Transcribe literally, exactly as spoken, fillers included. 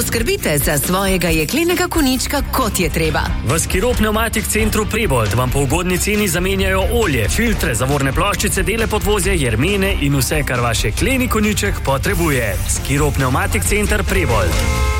poskrbite za svojega jeklenega konjička, kot je treba. V Skiro Pneumatik Centru Prebold vam po ugodni ceni zamenjajo olje, filtre, zavorne ploščice, dele podvozja, jermene in vse, kar vaš jekleni konjiček potrebuje. Skiro Pneumatik Center Prebold.